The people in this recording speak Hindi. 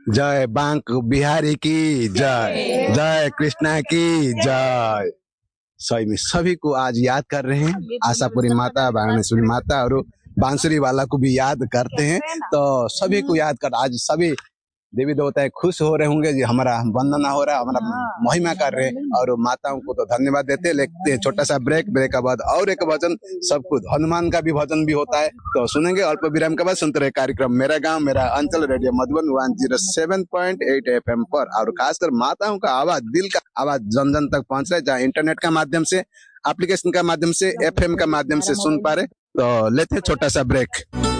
जय बांक बिहारी की जय, जय कृष्णा की जय। सही में सभी को आज याद कर रहे हैं, आशापुरी माता, बागेश्वरी माता और बांसुरी वाला को भी याद करते हैं। तो सभी को याद कर आज सभी देवी देवता खुश हो रहे होंगे जी, हमारा वंदना हो रहा है, हमारा महिमा कर रहे हैं और माताओं को तो धन्यवाद देते हैं। लेते हैं छोटा सा ब्रेक के बाद और एक भजन, सब कुछ हनुमान का भी भजन भी होता है तो सुनेंगे। अल्प विराम के बाद सुनते रहे कार्यक्रम मेरा गांव मेरा अंचल, रेडियो मधुबन 107.8 FM पर। और खासकर माताओं का आवाज, दिल का आवाज जन जन तक पहुंच रहा है, जहाँ इंटरनेट का माध्यम से, एप्लीकेशन का माध्यम से, FM का माध्यम से सुन पा रहे। तो लेते हैं छोटा सा ब्रेक।